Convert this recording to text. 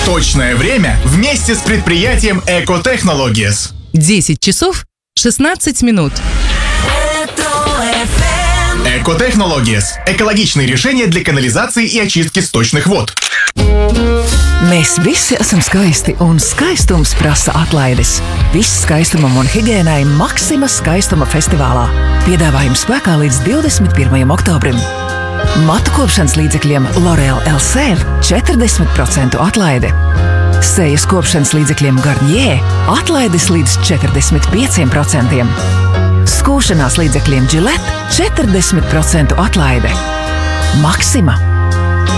Точное время вместе с предприятием Экотехнологиес. 10 часов 16 минут. Экотехнологиес. Экологичные решения для канализации и очистки сточных вод. Mēs visi esam skaisti, un skaistums prasa atlaides. Viss skaistumam un higiēnai Maxima skaistuma festivālā. Piedāvājums spēkā līdz 21. oktobrim. Matu kopšanas līdzekļiem L'Oréal Elseve 40% atlaide. Sejas kopšanas līdzekļiem Garnier atlaides līdz 45%. Skūšanās līdzekļiem Gillette 40% atlaide. Maxima.